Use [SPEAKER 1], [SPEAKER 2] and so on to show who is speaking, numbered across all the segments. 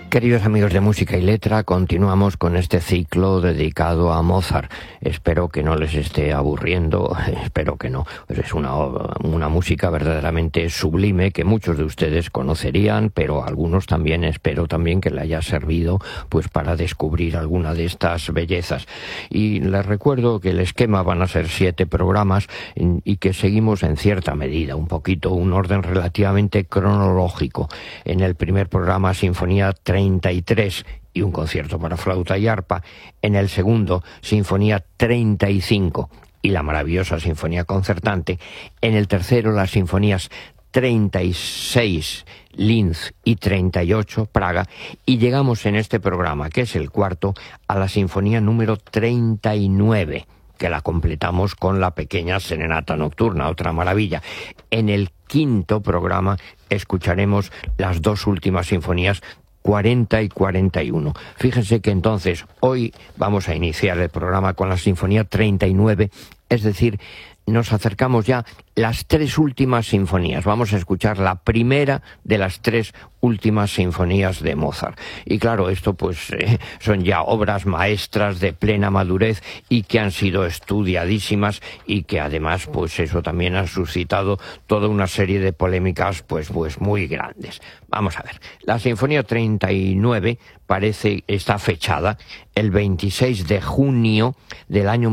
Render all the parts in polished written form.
[SPEAKER 1] Queridos amigos de Música y Letra, continuamos con este ciclo dedicado a Mozart. Espero que no les esté aburriendo, espero que no. Pues es una música verdaderamente sublime que muchos de ustedes conocerían, pero algunos también, espero también que le haya servido pues para descubrir alguna de estas bellezas. Y les recuerdo que el esquema van a ser 7 programas y que seguimos en cierta medida, un orden relativamente cronológico. En el primer programa, Sinfonía 33 y un concierto para flauta y arpa. En el segundo, Sinfonía 35 y la maravillosa Sinfonía concertante. En el tercero, las Sinfonías 36 Linz y 38 Praga, y llegamos en este programa, que es el cuarto, a la Sinfonía número 39, que la completamos con la pequeña Serenata Nocturna, otra maravilla. En el quinto programa escucharemos las 2 últimas sinfonías, 40 y 41. Fíjense que entonces hoy vamos a iniciar el programa con la Sinfonía 39, es decir, nos acercamos ya las 3 últimas sinfonías. Vamos a escuchar la primera de las 3 últimas sinfonías de Mozart. Y claro, esto pues son ya obras maestras de plena madurez y que han sido estudiadísimas y que además pues eso también ha suscitado toda una serie de polémicas pues muy grandes. Vamos a ver, la Sinfonía 39 está fechada el 26 de junio del año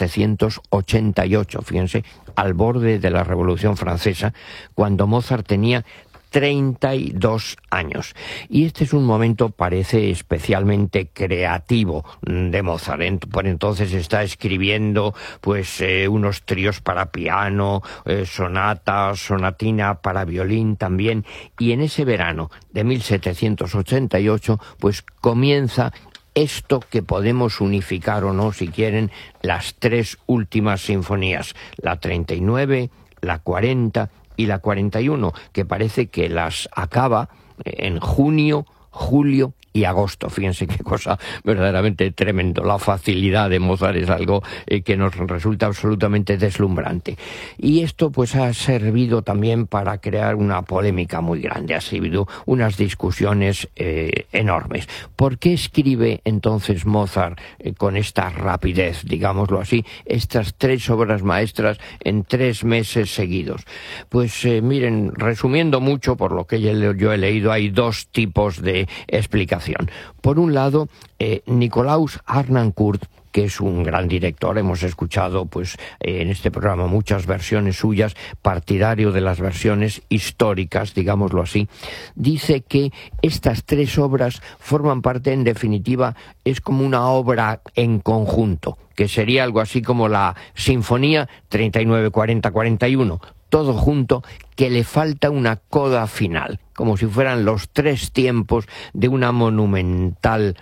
[SPEAKER 1] 1788, fíjense, al borde de la Revolución Francesa, cuando Mozart tenía 32 años. Y este es un momento, parece, especialmente creativo de Mozart. Por entonces está escribiendo pues unos tríos para piano, sonatina para violín también. Y en ese verano de 1788 pues comienza esto que podemos unificar o no, si quieren, las 3 últimas sinfonías, la 39, la 40 y la 41, que parece que las acaba en junio, julio y agosto. Fíjense qué cosa verdaderamente tremendo. La facilidad de Mozart es algo que nos resulta absolutamente deslumbrante. Y esto pues ha servido también para crear una polémica muy grande. Ha servido unas discusiones enormes. ¿Por qué escribe entonces Mozart con esta rapidez, digámoslo así, estas 3 obras maestras en 3 meses seguidos? Pues miren, resumiendo mucho, por lo que yo he leído, hay 2 tipos de explicación. Por un lado, Nikolaus Harnoncourt, que es un gran director, hemos escuchado pues en este programa muchas versiones suyas, partidario de las versiones históricas, digámoslo así, dice que estas 3 obras forman parte, en definitiva, es como una obra en conjunto, que sería algo así como la Sinfonía 39, 40, 41, todo junto, que le falta una coda final, como si fueran los 3 tiempos de una monumental,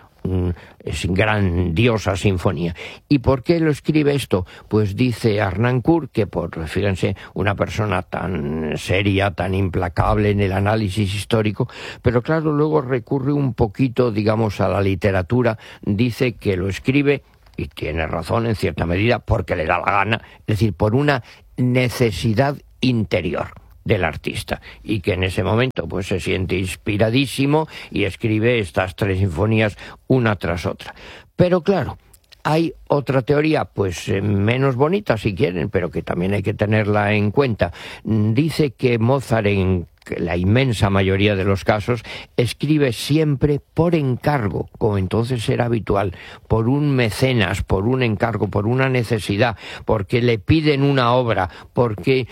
[SPEAKER 1] grandiosa sinfonía. ¿Y por qué lo escribe esto? Pues dice Harnoncourt que, fíjense, una persona tan seria, tan implacable en el análisis histórico, pero claro, luego recurre un poquito, digamos, a la literatura, dice que lo escribe, y tiene razón en cierta medida, porque le da la gana, es decir, por una necesidad interior del artista, y que en ese momento pues se siente inspiradísimo y escribe estas 3 sinfonías una tras otra. Pero claro, hay otra teoría, pues menos bonita si quieren, pero que también hay que tenerla en cuenta. Dice que Mozart, en la inmensa mayoría de los casos, escribe siempre por encargo, como entonces era habitual, por un mecenas, por un encargo, por una necesidad, porque le piden una obra, porque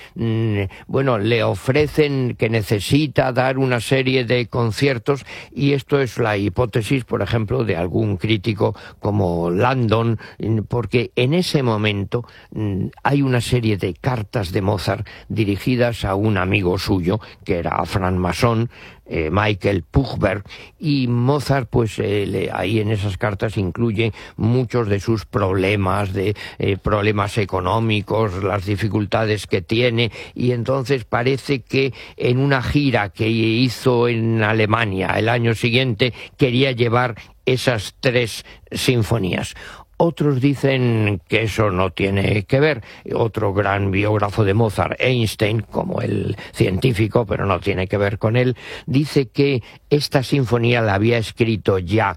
[SPEAKER 1] le ofrecen que necesita dar una serie de conciertos, y esto es la hipótesis, por ejemplo, de algún crítico como Landon, porque en ese momento hay una serie de cartas de Mozart dirigidas a un amigo suyo, que era francmasón, Michael Puchberg, y Mozart pues ahí en esas cartas incluye muchos de sus problemas, problemas económicos, las dificultades que tiene, y entonces parece que en una gira que hizo en Alemania el año siguiente quería llevar esas 3 sinfonías. Otros dicen que eso no tiene que ver. Otro gran biógrafo de Mozart, Einstein, como el científico, pero no tiene que ver con él, dice que esta sinfonía la había escrito ya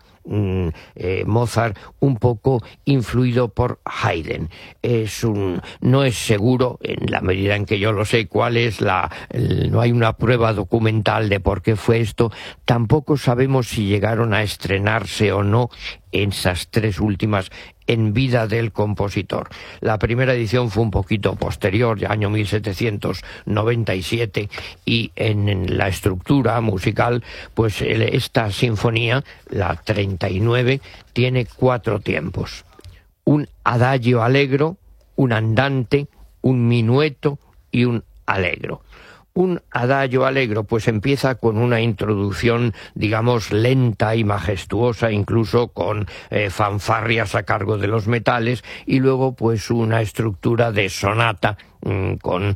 [SPEAKER 1] Mozart un poco influido por Haydn. No es seguro, en la medida en que yo lo sé, cuál es no hay una prueba documental de por qué fue esto. Tampoco sabemos si llegaron a estrenarse o no esas tres últimas en vida del compositor. La primera edición fue un poquito posterior, ya año 1797, y en la estructura musical, pues esta sinfonía, la 39, tiene 4 tiempos: un adagio allegro, un andante, un minueto y un allegro. Un adagio allegro pues empieza con una introducción, digamos, lenta y majestuosa, incluso con fanfarrias a cargo de los metales, y luego pues una estructura de sonata con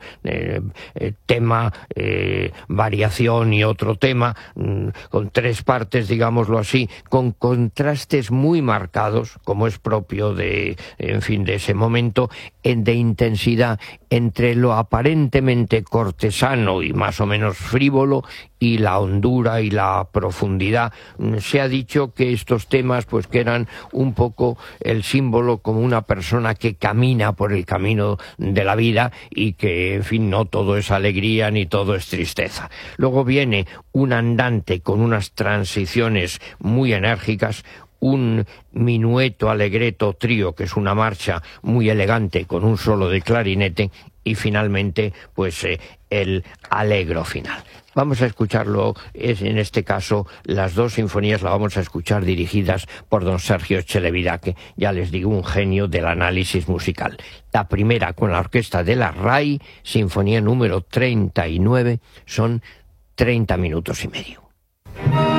[SPEAKER 1] tema, variación y otro tema, con 3 partes, digámoslo así, con contrastes muy marcados, como es propio de ese momento, de intensidad entre lo aparentemente cortesano y más o menos frívolo y la hondura y la profundidad. Se ha dicho que estos temas pues que eran un poco el símbolo como una persona que camina por el camino de la vida y que, no todo es alegría ni todo es tristeza. Luego viene un andante con unas transiciones muy enérgicas, un minueto allegretto trío, que es una marcha muy elegante con un solo de clarinete, y finalmente pues el allegro final. Vamos a escucharlo, en este caso las 2 sinfonías las vamos a escuchar dirigidas por don Sergio Echelevídea, que ya les digo, un genio del análisis musical. La primera con la orquesta de la RAI, sinfonía número 39, son 30 minutos y medio.